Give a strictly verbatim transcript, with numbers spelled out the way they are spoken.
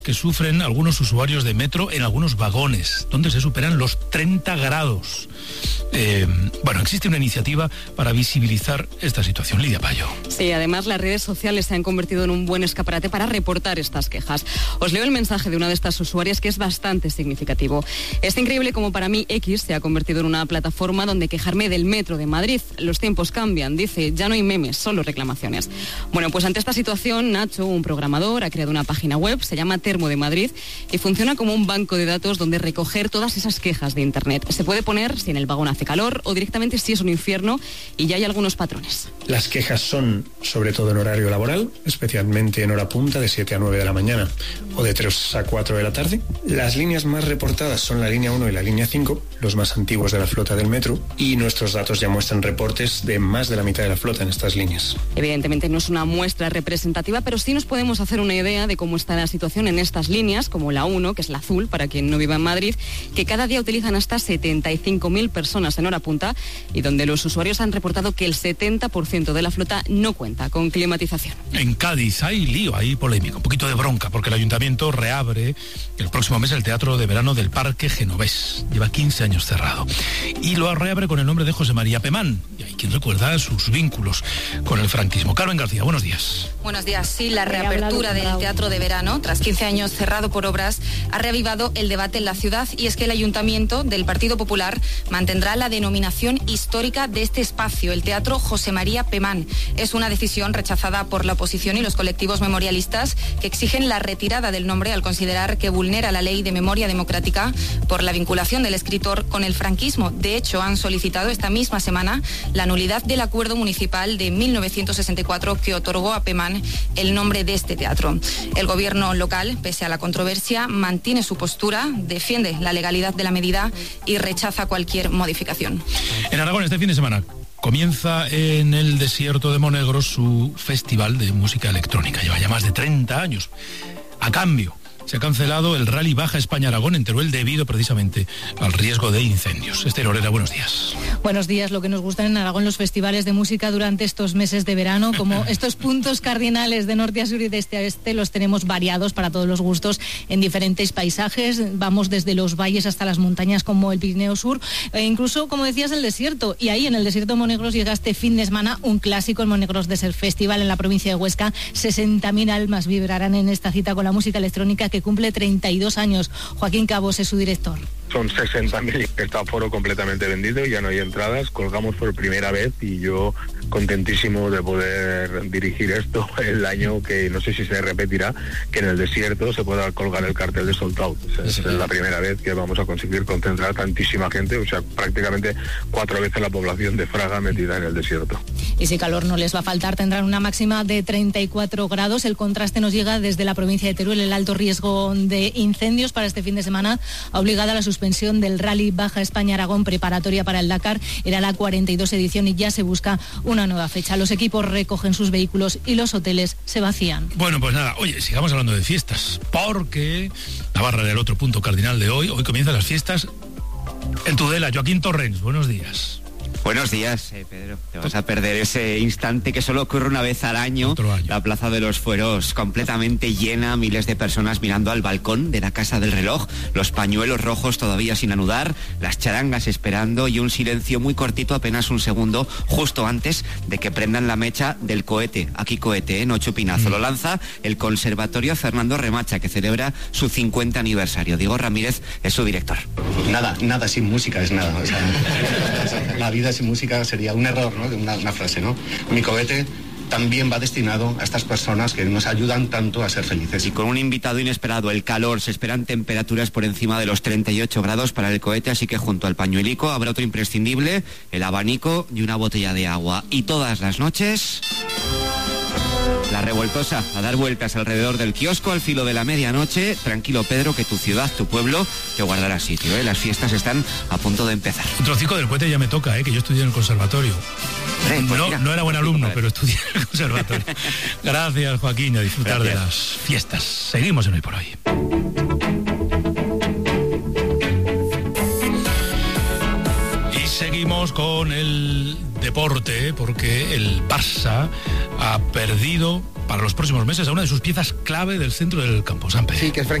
que sufren algunos usuarios de metro en algunos vagones, donde se superan los treinta grados. Eh, bueno, existe una iniciativa para visibilizar esta situación. Lidia Payo. Sí, además las redes sociales se han convertido en un buen escaparate para reportar estas quejas. Os leo el mensaje de una de estas usuarias que es bastante significativo. Es increíble como para mí X se ha convertido en una plataforma donde quejarme del metro de Madrid. Los tiempos cambian, dice, ya no hay memes, solo reclamaciones. Bueno, pues ante esta situación, Nacho, un programador, ha creado una página web, se llama Termo de Madrid, y funciona como un banco de datos donde recoger todas esas quejas de Internet. Se puede poner si en el vagón hace calor o directamente si es un infierno, y ya hay algunos patrones. Las quejas son sobre todo en horario laboral, especialmente en hora punta de siete a nueve de la mañana o de tres a cuatro de la tarde. Las líneas más reportadas son la línea uno y la línea cinco, los más antiguos de la flota del metro, y nuestros datos ya muestran reportes de más de la mitad de la flota en estas líneas. Evidentemente no es una muestra representativa, pero sí nos podemos hacer una idea de cómo está la situación en estas líneas, como la uno, que es la azul, para quien no viva en Madrid, que cada día utilizan hasta setenta y cinco mil personas en hora punta, y donde los usuarios han reportado que el setenta por ciento de la flota no cuenta con climatización. En Cádiz hay lío, hay polémica, un poquito de bronca, porque el ayuntamiento reabre el próximo mes el Teatro de Verano del Parque Genovés. Lleva quince años cerrado. Y lo reabre con el nombre de José María Pemán. Y hay quien recuerda sus vínculos con el franquismo. Carmen García, buenos días. Buenos días. Sí, la reapertura del Teatro de Verano, tras quince años cerrado por obras, ha reavivado el debate en la ciudad, y es que el ayuntamiento del Partido Popular mantendrá la denominación histórica de este espacio, el Teatro José María Pemán. Es una decisión rechazada por la oposición y los colectivos memorialistas, que exigen la retirada del nombre al considerar que vulnera la ley de memoria democrática por la vinculación del escritor con el franquismo. De hecho, han solicitado esta misma semana la nulidad del acuerdo municipal de mil novecientos sesenta y cuatro que otorgó a Pemán el nombre de este teatro. El gobierno local, pese a la controversia, mantiene su postura, defiende la legalidad de la medida y rechaza cualquier modificación. En Aragón, este fin de semana comienza en el desierto de Monegros su festival de música electrónica. Lleva ya más de treinta años. A cambio, se ha cancelado el Rally Baja España-Aragón en Teruel debido precisamente al riesgo de incendios. Esther Orera, buenos días. Buenos días. Lo que nos gustan en Aragón los festivales de música durante estos meses de verano, como estos puntos cardinales de norte a sur y de este a este, los tenemos variados para todos los gustos en diferentes paisajes. Vamos desde los valles hasta las montañas como el Pirineo Sur, e incluso, como decías, el desierto. Y ahí en el desierto de Monegros llega este fin de semana un clásico, el Monegros Desert Festival en la provincia de Huesca. sesenta mil almas vibrarán en esta cita con la música electrónica, que cumple treinta y dos años. Joaquín Cabos es su director. Son sesenta mil, está aforo completamente vendido, ya no hay entradas, colgamos por primera vez y yo contentísimo de poder dirigir esto el año que no sé si se repetirá, que en el desierto se pueda colgar el cartel de Sold Out. O sea, sí. Es la primera vez que vamos a conseguir concentrar tantísima gente, o sea, prácticamente cuatro veces la población de Fraga metida en el desierto. Y si calor no les va a faltar, tendrán una máxima de treinta y cuatro grados. El contraste nos llega desde la provincia de Teruel. El alto riesgo de incendios para este fin de semana ha obligado a la suspensión del Rally Baja España-Aragón preparatoria para el Dakar. Era la cuarenta y dos edición y ya se busca una nueva fecha. Los equipos recogen sus vehículos y los hoteles se vacían. Bueno, pues nada, oye, sigamos hablando de fiestas, porque Navarra era el otro punto cardinal de hoy. Hoy comienzan las fiestas en Tudela. Joaquín Torrens, buenos días. Buenos días, eh, Pedro. Te vas a perder ese instante que solo ocurre una vez al año. Otro año. La Plaza de los Fueros completamente llena, miles de personas mirando al balcón de la Casa del Reloj, los pañuelos rojos todavía sin anudar, las charangas esperando y un silencio muy cortito, apenas un segundo, justo antes de que prendan la mecha del cohete. Aquí cohete, ¿eh? No chupinazo. Mm. Lo lanza el Conservatorio Fernando Remacha, que celebra su cincuenta aniversario. Diego Ramírez es su director. Nada, nada sin música es nada. O sea, la vida sin música sería un error, ¿no? Una, una frase, ¿no? Mi cohete también va destinado a estas personas que nos ayudan tanto a ser felices. Y con un invitado inesperado, el calor, se esperan temperaturas por encima de los treinta y ocho grados para el cohete, así que junto al pañuelico habrá otro imprescindible, el abanico y una botella de agua. Y todas las noches... La Revoltosa, a dar vueltas alrededor del kiosco al filo de la medianoche. Tranquilo, Pedro, que tu ciudad, tu pueblo, te guardará sitio, ¿eh? Las fiestas están a punto de empezar. Un trocico del cohete ya me toca, ¿eh? Que yo estudié en el conservatorio. Eh, pues no, mira, no era buen alumno, pero estudié en el conservatorio. Gracias, Joaquín, a disfrutar Gracias. de las fiestas. Seguimos en Hoy por Hoy. Y seguimos con el deporte, porque el Barça ha perdido para los próximos meses a una de sus piezas clave del centro del campo, Sampe. Sí, que es